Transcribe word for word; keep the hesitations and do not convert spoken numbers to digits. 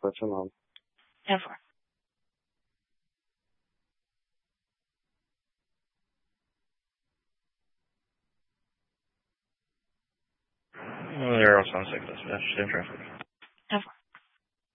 ten on. ten four. Zero, sound six, dispatch, same traffic.